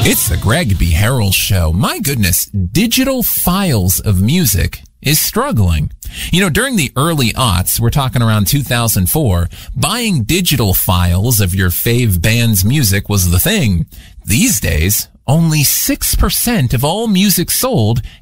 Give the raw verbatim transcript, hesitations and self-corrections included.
It's the Greg B. Harrell Show. My goodness, digital files of music is struggling. You know, during the early aughts, we're talking around two thousand four, buying digital files of your fave band's music was the thing. These days, only six percent of all music sold